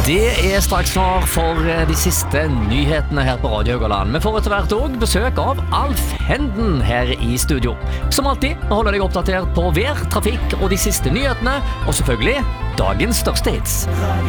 Det straks klar for de siste nyhetene her på Radio Haugaland. Vi får etter hvert også besøk av Alf Henden her i studio. Som alltid holder deg oppdatert på vær, trafikk og de siste nyhetene, og selvfølgelig dagens største hits.